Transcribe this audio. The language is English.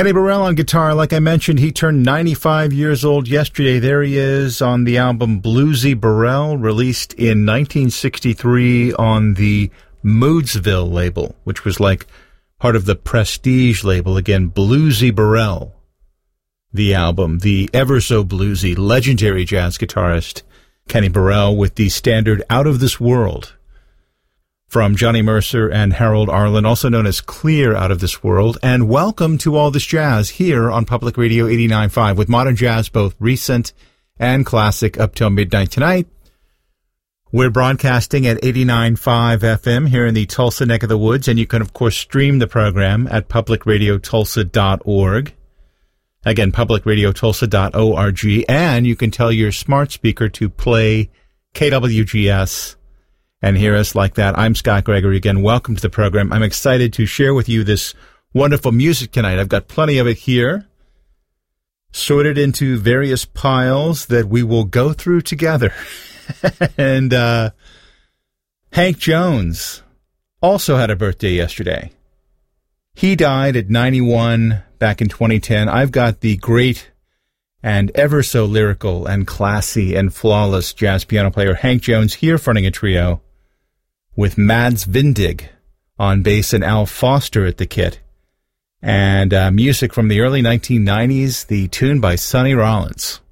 Kenny Burrell on guitar. Like I mentioned, he turned 95 years old yesterday. There he is on the album Bluesy Burrell, released in 1963 on the Moodsville label, which was like part of the Prestige label. Again, Bluesy Burrell, the album, the ever so bluesy, legendary jazz guitarist Kenny Burrell with the standard Out of This World from Johnny Mercer and Harold Arlen, also known as Clear Out of This World. And welcome to All This Jazz here on Public Radio 89.5 with modern jazz, both recent and classic, up till midnight tonight. We're broadcasting at 89.5 FM here in the Tulsa neck of the woods, and you can, of course, stream the program at publicradiotulsa.org. Again, publicradiotulsa.org, and you can tell your smart speaker to play KWGS and hear us like that. I'm Scott Gregory. Again, welcome to the program. I'm excited to share with you this wonderful music tonight. I've got plenty of it here, sorted into various piles that we will go through together. And Hank Jones also had a birthday yesterday. He died at 91 back in 2010. I've got the great and ever so lyrical and classy and flawless jazz piano player Hank Jones here fronting a trio with Mads Vindig on bass and Al Foster at the kit. And music from the early 1990s, the tune by Sonny Rollins.